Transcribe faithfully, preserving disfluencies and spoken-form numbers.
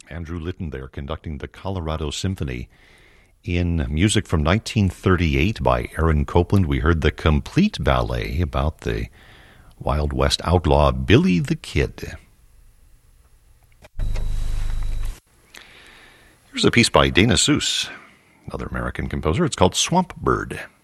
Andrew Litton there conducting the Colorado Symphony. In music from nineteen thirty-eight by Aaron Copland, we heard the complete ballet about the Wild West outlaw Billy the Kid. Here's a piece by Dana Seuss, another American composer. It's called Swamp Bird.